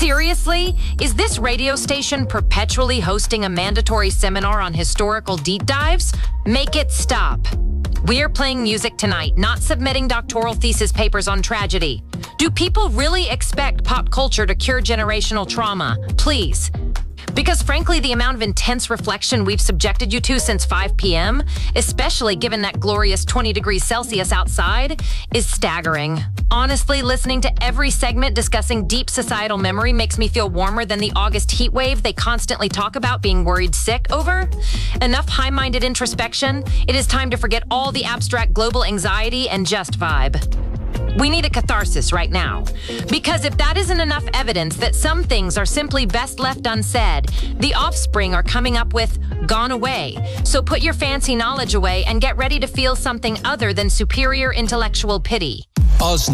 Seriously? Is this radio station perpetually hosting a mandatory seminar on historical deep dives? Make it stop. We're playing music tonight, not submitting doctoral thesis papers on tragedy. Do people really expect pop culture to cure generational trauma? Please. Because frankly, the amount of intense reflection we've subjected you to since 5 p.m., especially given that glorious 20 degrees Celsius outside, is staggering. Honestly, listening to every segment discussing deep societal memory makes me feel warmer than the August heat wave they constantly talk about being worried sick over. Enough high-minded introspection. It is time to forget all the abstract global anxiety and just vibe. We need a catharsis right now. Because if that isn't enough evidence that some things are simply best left unsaid, the offspring are coming up with "gone away." So put your fancy knowledge away and get ready to feel something other than superior intellectual pity.